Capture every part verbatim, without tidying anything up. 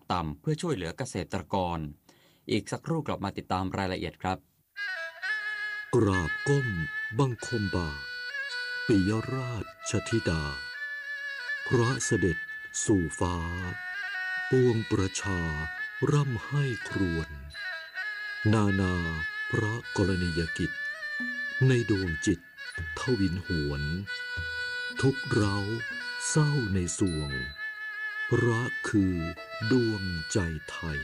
ต่ำเพื่อช่วยเหลือเกษตรกรอีกสักครู่กลับมาติดตามรายละเอียดครับกราบก้มบังคมบาทปิยราชธิดาพระเสด็จสู่ฟ้าปวงประชาร่ำให้ครวญนานาพระกรณียกิจในดวงจิตทวินหวนทุกเร้าเศร้าในสวงรักคือดวงใจไทย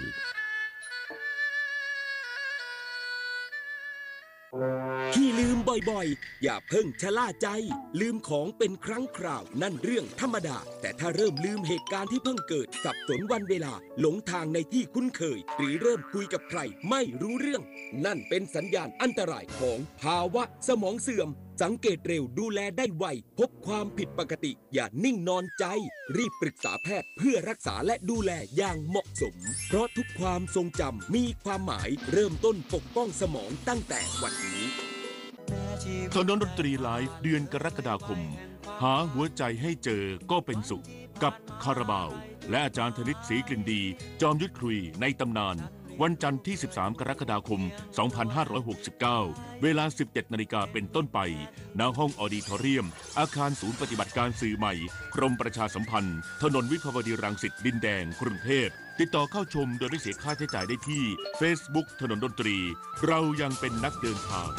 ที่ลืมบ่อยๆอย่าเพิ่งชะล่าใจลืมของเป็นครั้งคราวนั่นเรื่องธรรมดาแต่ถ้าเริ่มลืมเหตุการณ์ที่เพิ่งเกิดสับสนวันเวลาหลงทางในที่คุ้นเคยหรือเริ่มคุยกับใครไม่รู้เรื่องนั่นเป็นสัญญาณอันตรายของภาวะสมองเสื่อมสังเกตเร็วดูแลได้ไวพบความผิดปกติอย่านิ่งนอนใจรีบปรึกษาแพทย์เพื่อรักษาและดูแลอย่างเหมาะสมเพราะทุกความทรงจำมีความหมายเริ่มต้นปกป้องสมองตั้งแต่วันนี้ถนนดนตรีไลฟ์เดือนกรกฎาคมหาหัวใจให้เจอก็เป็นสุขกับคาราบาวและอาจารย์ธนิตศรีกลิ่นดีจอมยุทธคุยในตำนานวันจันทร์ที่สิบสามกรกฎาคมสองพันห้าร้อยหกสิบเก้าเวลา สิบเจ็ดนาฬิกาเป็นต้นไปณห้องออดิทอเรียมอาคารศูนย์ปฏิบัติการสื่อใหม่กรมประชาสัมพันธ์ถนนวิภาวดีรังสิตดินแดงกรุงเทพติดต่อเข้าชมโดยไม่เสียค่าใช้จ่ายได้ที่ Facebook ถนนดนตรีเรายังเป็นนักเดินทาง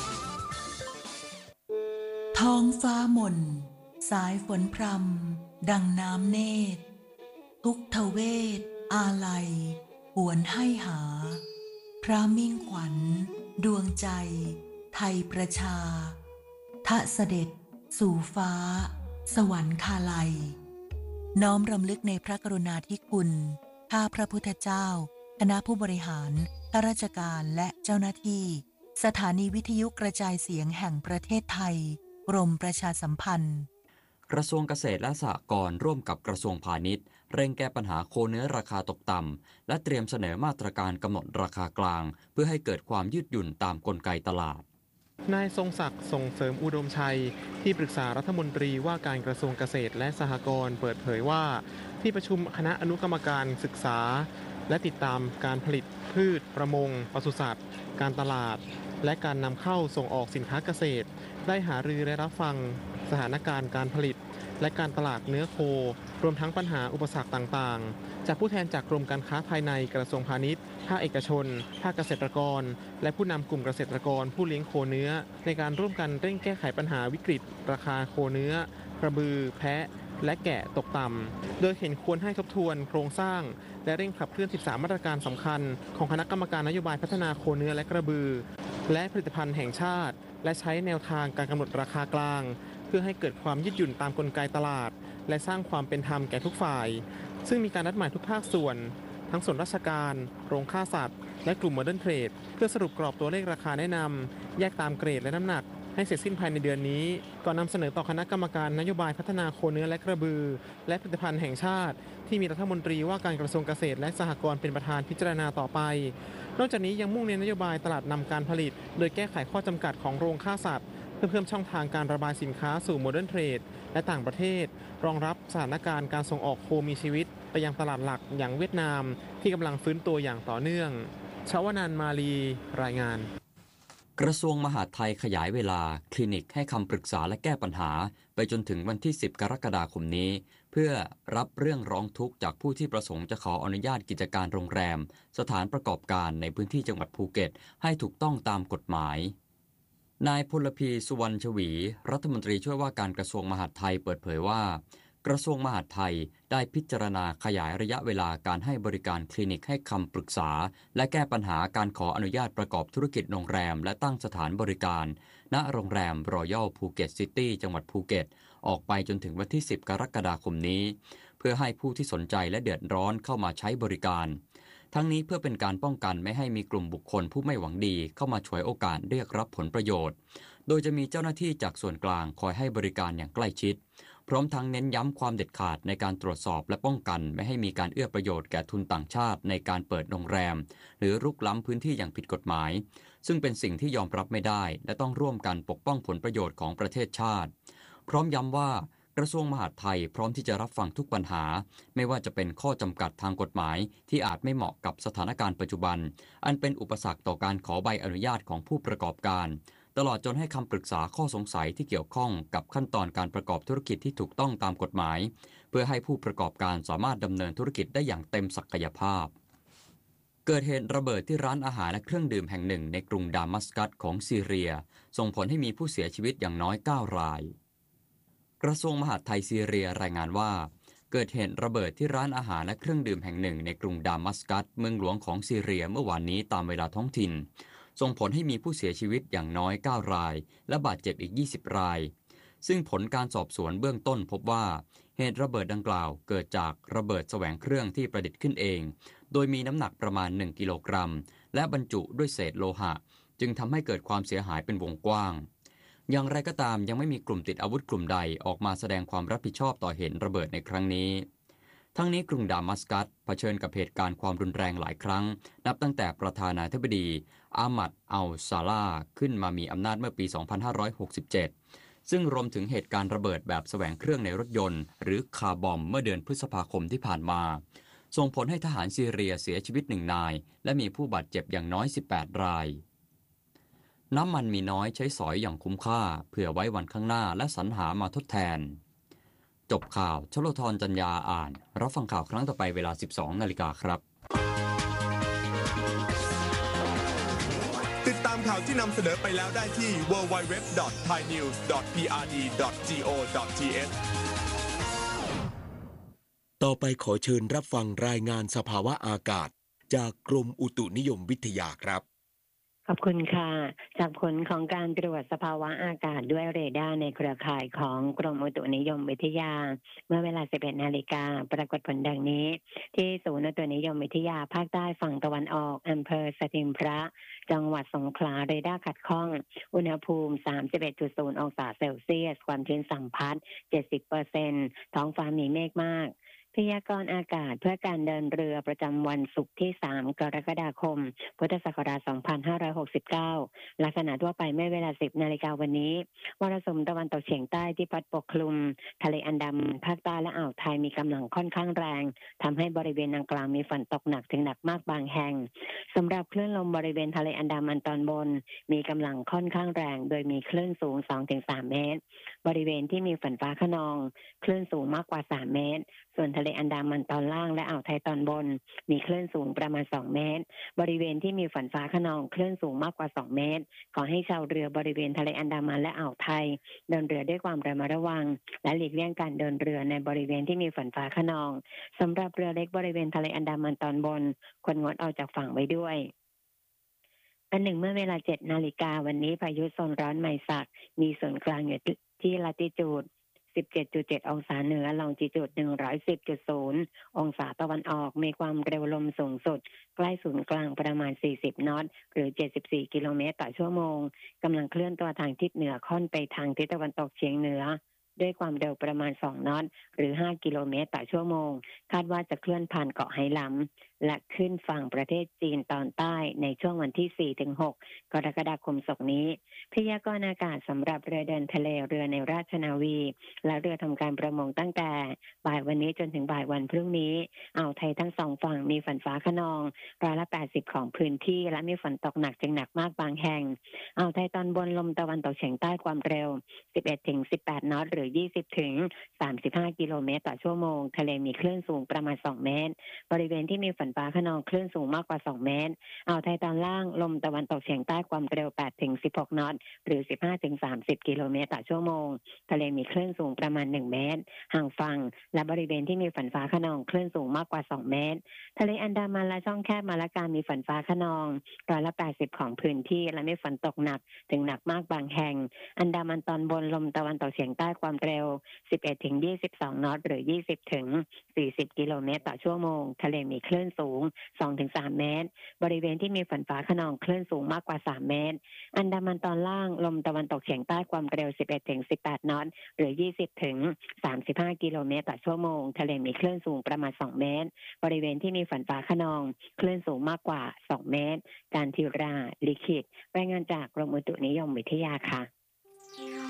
ท้องฟ้ามนสายฝนพรำดังน้ำเนตรทุกทเวทอาลัยหวนให้หาพระมิ่งขวัญดวงใจไทยประชาทะเสด็จสู่ฟ้าสวรรคาลัยน้อมรำลึกในพระกรุณาธิคุณข้าพระพุทธเจ้าคณะผู้บริหารข้าราชการและเจ้าหน้าที่สถานีวิทยุกระจายเสียงแห่งประเทศไทยกรมประชาสัมพันธ์กระทรวงเกษตรและสหกรณ์ร่วมกับกระทรวงพาณิชย์เร่งแก้ปัญหาโคเนื้อราคาตกต่ำและเตรียมเสนอมาตรการกำหนดราคากลางเพื่อให้เกิดความยืดหยุ่นตามกลไกตลาดนายทรงศักดิ์ส่งเสริมอุดมชัยที่ปรึกษารัฐมนตรีว่าการกระทรวงเกษตรและสหกรณ์เปิดเผยว่าที่ประชุมคณะอนุกรรมการศึกษาและติดตามการผลิตพืชประมงปศุสัตว์การตลาดและการนำเข้าส่งออกสินค้าเกษตรได้หารือและรับฟังสถานการณ์การผลิตและการตลาดเนื้อโครวมทั้งปัญหาอุปสรรคต่างๆจากผู้แทนจากกรมการค้าภายในกระทรวงพาณิชย์ภาคเอกชนภาคเกษตรกรและผู้นำกลุ่มเกษตรกรผู้เลี้ยงโคเนื้อในการร่วมกันเร่งแก้ไขปัญหาวิกฤตราคาโคเนื้อกระบือแพะและแกะตกต่ำโดยเห็นควรให้ทบทวนโครงสร้างและเร่งขับเคลื่อนสิบสามมาตรการสำคัญของคณะกรรมการนโยบายพัฒนาโคเนื้อและกระบือและผลิตภัณฑ์แห่งชาติและใช้แนวทางการกำหนดราคากลางเพื่อให้เกิดความยืดหยุ่นตามกลไกตลาดและสร้างความเป็นธรรมแก่ทุกฝ่ายซึ่งมีการนัดหมายทุกภาคส่วนทั้งส่วนราชการโรงฆ่าสัตว์และกลุ่มโมเดิร์นเทรดเพื่อสรุปกรอบตัวเลขราคาแนะนำแยกตามเกรดและน้ำหนักให้เสร็จสิ้นภายในเดือนนี้ก่อนนำเสนอต่อคณะกรรมการนโยบายพัฒนาโคเนื้อและกระบือและผลิตภัณฑ์แห่งชาติที่มีรัฐมนตรีว่าการกระทรวงเกษตรและสหกรณ์เป็นประธานพิจารณาต่อไปนอกจากนี้ยังมุ่งเน้นนโยบายตลาดนำการผลิตโดยแก้ไขข้อจำกัดของโรงฆ่าสัตว์เพื่อเพิ่มช่องทางการระบายสินค้าสู่โมเดิร์นเทรดและต่างประเทศรองรับสถานการณ์การส่งออกโคมีชีวิตไปยังตลาดหลักอย่างเวียดนามที่กำลังฟื้นตัวอย่างต่อเนื่องชวนันท์มาลีรายงานกระทรวงมหาดไทยขยายเวลาคลินิกให้คำปรึกษาและแก้ปัญหาไปจนถึงวันที่สิบกรกฎาคมนี้เพื่อรับเรื่องร้องทุกข์จากผู้ที่ประสงค์จะขออนุญาตกิจการโรงแรมสถานประกอบการในพื้นที่จังหวัดภูเก็ตให้ถูกต้องตามกฎหมายนายพลพีสุวรรณชวีรัฐมนตรีช่วยว่าการกระทรวงมหาดไทยเปิดเผยว่ากระทรวงมหาดไทยได้พิจารณาขยายระยะเวลาการให้บริการคลินิกให้คำปรึกษาและแก้ปัญหาการขออนุญาตประกอบธุรกิจโรงแรมและตั้งสถานบริการณโรงแรมรอยัลภูเก็ตซิตี้จังหวัดภูเก็ตออกไปจนถึงวันที่สิบกรกฎาคมนี้เพื่อให้ผู้ที่สนใจและเดือดร้อนเข้ามาใช้บริการทั้งนี้เพื่อเป็นการป้องกันไม่ให้มีกลุ่มบุคคลผู้ไม่หวังดีเข้ามาฉวยโอกาสเรียกรับผลประโยชน์โดยจะมีเจ้าหน้าที่จากส่วนกลางคอยให้บริการอย่างใกล้ชิดพร้อมทั้งเน้นย้ำความเด็ดขาดในการตรวจสอบและป้องกันไม่ให้มีการเอื้อประโยชน์แก่ทุนต่างชาติในการเปิดโรงแรมหรือรุกล้ำพื้นที่อย่างผิดกฎหมายซึ่งเป็นสิ่งที่ยอมรับไม่ได้และต้องร่วมกันปกป้องผลประโยชน์ของประเทศชาติพร้อมย้ำว่ากระทรวงมหาดไทยพร้อมที่จะรับฟังทุกปัญหาไม่ว่าจะเป็นข้อจำกัดทางกฎหมายที่อาจไม่เหมาะกับสถานการณ์ปัจจุบันอันเป็นอุปสรรคต่อการขอใบอนุญาตของผู้ประกอบการตลอดจนให้คำปรึกษาข้อสงสัยที่เกี่ยวข้องกับขั้นตอนการประกอบธุรกิจที่ถูกต้องตามกฎหมายเพื่อให้ผู้ประกอบการสามารถดำเนินธุรกิจได้อย่างเต็มศักยภาพเกิดเหตุระเบิดที่ร้านอาหารและเครื่องดื่มแห่งหนึ่งในกรุงดามัสกัสของซีเรียส่งผลให้มีผู้เสียชีวิตอย่างน้อยเก้ารายกระทรวงมหาดไทยซีเรียรายงานว่าเกิดเหตุระเบิดที่ร้านอาหารและเครื่องดื่มแห่งหนึ่งในกรุงดามัสกัสเมืองหลวงของซีเรียเมื่อวานนี้ตามเวลาท้องถิ่นส่งผลให้มีผู้เสียชีวิตอย่างน้อยเก้ารายและบาดเจ็บอีกยี่สิบรายซึ่งผลการสอบสวนเบื้องต้นพบว่าเหตุระเบิดดังกล่าวเกิดจากระเบิดแสวงเครื่องที่ประดิษฐ์ขึ้นเองโดยมีน้ำหนักประมาณหนึ่งกิโลกรัมและบรรจุด้วยเศษโลหะจึงทำให้เกิดความเสียหายเป็นวงกว้างอย่างไรก็ตามยังไม่มีกลุ่มติดอาวุธกลุ่มใดออกมาแสดงความรับผิดชอบต่อเหตุระเบิดในครั้งนี้ทั้งนี้กรุงดามัสกัสเผชิญกับเหตุการณ์ความรุนแรงหลายครั้งนับตั้งแต่ประธานาธิบดีอามัดอัลซาลาขึ้นมามีอำนาจเมื่อปี สองพันห้าร้อยหกสิบเจ็ด ซึ่งรวมถึงเหตุการณ์ระเบิดแบบแสวงเครื่องในรถยนต์หรือคาร์บอมเมื่อเดือนพฤษภาคมที่ผ่านมาส่งผลให้ทหารซีเรียเสียชีวิตหนึ่งนายและมีผู้บาดเจ็บอย่างน้อยสิบแปดรายน้ำมันมีน้อยใช้สอยอย่างคุ้มค่าเผื่อไว้วันข้างหน้าและสรรหามาทดแทนจบข่าวชลธรจัญญาอ่านรับฟังข่าวครั้งต่อไปเวลา สิบสองนาฬิกาครับติดตามข่าวที่นำเสนอไปแล้วได้ที่ ดับเบิลยู ดับเบิลยู ดับเบิลยู ดอท ไทยนิวส์ ดอท พี อาร์ ดี ดอท จี โอ ดอท ที เอชต่อไปขอเชิญรับฟังรายงานสภาวะอากาศจากกรมอุตุนิยมวิทยาครับขอบคุณค่ะจากผลของการตรวจสภาวะอากาศด้วยเรดาร์ในเครือข่ายของกรมอุตุนิยมวิทยาเมื่อเวลา สิบเอ็ดนาฬิกาปรากฏผลดังนี้ที่ศูนย์อุตุนิยมวิทยาภาคใต้ฝั่งตะวันออกอำเภอสถิมพระจังหวัดสงขลาเรดาร์ขัดข้องอุณหภูมิ สามสิบเอ็ดจุดศูนย์ องศาเซลเซียสความชื้นสัมพัทธ์ เจ็ดสิบเปอร์เซ็นต์ ท้องฟ้ามีเมฆมากพยากรณ์อากาศเพื่อการเดินเรือประจำวันศุกร์ที่สามกรกฎาคมพุทธศักราชสองพันห้าร้อยหกสิบเก้าลักษณะทั่วไปเมื่อเวลา สิบนาฬิกาวันนี้มรสุมตะวันตกเฉียงใต้ที่พัดปกคลุมทะเลอันดามันภาคใต้และอ่าวไทยมีกำลังค่อนข้างแรงทำให้บริเวณดังกล่าวมีฝนตกหนักถึงหนักมากบางแห่งสำหรับคลื่นลมบริเวณทะเลอันดามันตอนบนมีกำลังค่อนข้างแรงโดยมีคลื่นสูง สองถึงสาม เมตรบริเวณที่มีฝนฟ้าคะนองคลื่นสูงมากกว่าสามเมตรส่วนทะเลอันดามันตอนล่างและอ่าวไทยตอนบนมีคลื่นสูงประมาณสองเมตรบริเวณที่มีฝนฟ้าคะนองคลื่นสูงมากกว่าสองเมตรขอให้ชาวเรือบริเวณทะเลอันดามันและอ่าวไทยเดินเรือด้วยความระมัดระวังและหลีกเลี่ยงการเดินเรือในบริเวณที่มีฝนฟ้าคะนองสำหรับเรือเล็กบริเวณทะเลอันดามันตอนบนควรงดออกจากฝั่งไว้ด้วยอันหนึ่งเมื่อเวลา เจ็ดนาฬิกาวันนี้พายุโซนร้อนไมซักมีศูนย์กลางอยู่ที่ลาติจูดสิบเจ็ดจุดเจ็ด องศาเหนือลองจิจูด หนึ่งร้อยสิบจุดศูนย์ องศาตะวันออกมีความเร็วลมสูงสุดใกล้ศูนย์กลางประมาณสี่สิบนอตหรือเจ็ดสิบสี่กิโลเมตรต่อชั่วโมงกำลังเคลื่อนตัวทางทิศเหนือค่อนไปทางทิศตะวันตกเฉียงเหนือด้วยความเร็วประมาณสองนอตหรือห้ากิโลเมตรต่อชั่วโมงคาดว่าจะเคลื่อนผ่านเกาะไหหลำและขึ้นฝั่งประเทศจีนตอนใต้ในช่วงวันที่ สี่ถึงหก กรกฎาคมศกนี้พยากรณ์อากาศสำหรับเรือเดินทะเลเรือในราชนาวีและเรือทำการประมงตั้งแต่บ่ายวันนี้จนถึงบ่ายวันพรุ่งนี้อ่าวไทยทั้งสองฝั่งมีฝนฟ้าคะนองร้อยละแปดสิบของพื้นที่และมีฝนตกหนักถึงหนักมากบางแห่งอ่าวไทยตอนบนลมตะวันตกเฉียงใต้ความเร็ว สิบเอ็ดถึงสิบแปด นอตหรือยี่สิบถึงสามสิบห้ากิโลเมตรต่อชั่วโมงทะเลมีคลื่นสูงประมาณสองเมตรบริเวณที่มีฝนฟ้าคะนองคลื่นสูงมากกว่าสองเมตรอ่าวไทยตอนล่างลมตะวันตกเฉียงใต้ความเร็วแปดถึงสิบหกนอตหรือสิบห้าถึงสามสิบกิโลเมตรต่อชั่วโมงทะเลมีคลื่นสูงประมาณหนึ่งเมตรห่างฝั่งและบริเวณที่มีฝนฟ้าคะนองคลื่นสูงมากกว่าสองเมตรทะเลอันดามันและช่องแคบมาละกามีฝนฟ้าคะนองร้อยละแปดสิบของพื้นที่และมีฝนตกหนักถึงหนักมากบางแห่งอันดามันตอนบนลมตะวันตกเฉียงใต้ความเร็วสิบเอ็ดถึงยี่สิบสองนอตหรือยี่สิบถึงสี่สิบกิโลเมตรต่อชั่วโมงทะเลมีคลื่นสูง สองถึงสาม เมตรบริเวณที่มีฝนฟ้าคะนองคลื่นสูงมากกว่าสามเมตรอันดามันตอนล่างลมตะวันตกเฉียงใต้ความเร็วสิบเอ็ดถึงสิบแปดนอตหรือยี่สิบถึงสามสิบห้ากิโลเมตรต่อชั่วโมงทะเลมีคลื่นสูงประมาณสองเมตรบริเวณที่มีฝนฟ้าคะนองคลื่นสูงมากกว่าสองเมตรการทิราลิขิตรายงานจากกรมอุตุนิยมวิทยาค่ะ